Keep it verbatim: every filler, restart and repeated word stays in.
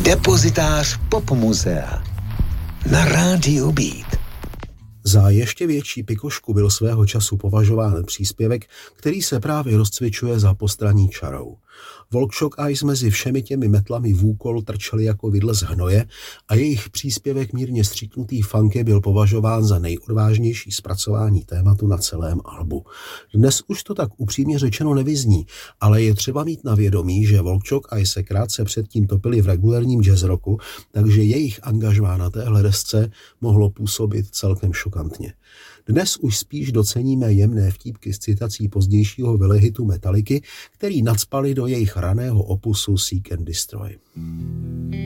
Depozitář pop muzea na rádiu Beat. Za ještě větší pikošku byl svého času považován příspěvek, který se právě rozcvičuje za postranní čarou. Volkshock Eyes mezi všemi těmi metlami vůkol trčeli jako vidle z hnoje a jejich příspěvek mírně stříknutý funky byl považován za nejodvážnější zpracování tématu na celém albu. Dnes už to tak upřímně řečeno nevyzní, ale je třeba mít na vědomí, že Volkshock Eyes se krátce předtím topili v regulérním jazz rocku, takže jejich angažmá na téhle desce mohlo působit celkem šokantně. Dnes už spíš doceníme jemné vtípky z citací pozdějšího velehitu Metalliky, který nacpali do jejich raného opusu Seek and Destroy.